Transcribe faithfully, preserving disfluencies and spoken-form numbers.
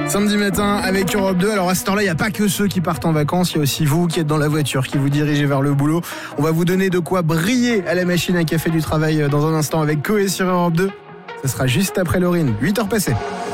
Samedi matin avec Europe deux. Alors à ce temps-là, il n'y a pas que ceux qui partent en vacances, il y a aussi vous qui êtes dans la voiture, qui vous dirigez vers le boulot. On va vous donner de quoi briller à la machine à café du travail dans un instant avec Coé sur Europe deux. Ce sera juste après Laurine, huit heures passées.